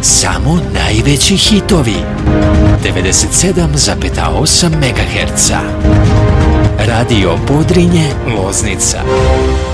Samo najveći hitovi. 97,8 MHz. Radio Podrinje, Loznica.